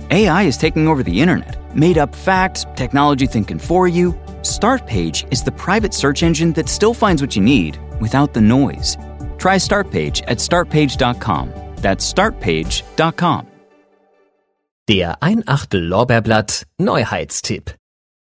AI is taking over the internet. Made up facts, technology thinking for you. Startpage is the private search engine that still finds what you need without the noise. Try Startpage at startpage.com. That's startpage.com. Der Ein Achtel Lorbeerblatt Neuheitstipp.